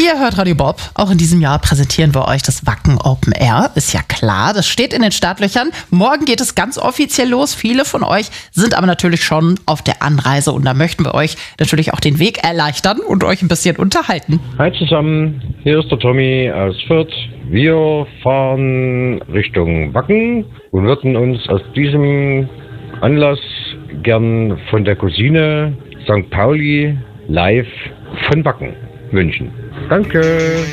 Ihr hört Radio Bob. Auch in diesem Jahr präsentieren wir euch das Wacken Open Air. Ist ja klar, das steht in den Startlöchern. Morgen geht es ganz offiziell los. Viele von euch sind aber natürlich schon auf der Anreise. Und da möchten wir euch natürlich auch den Weg erleichtern und euch ein bisschen unterhalten. Hi zusammen, hier ist der Tommy aus Fürth. Wir fahren Richtung Wacken und würden uns aus diesem Anlass gern von der Cousine St. Pauli live von Wacken wünschen. Danke.